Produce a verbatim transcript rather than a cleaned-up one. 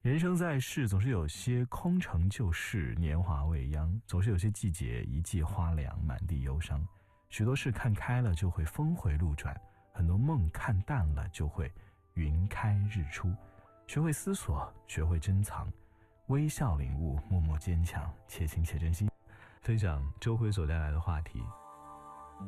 人生在世，总是有些空城旧事，年华未央，总是有些季节一季花凉，满地忧伤。许多事看开了就会峰回路转，很多梦看淡了就会云开日出。学会思索，学会珍藏，微笑领悟，默默坚强，且行且珍惜。分享周辉所带来的话题，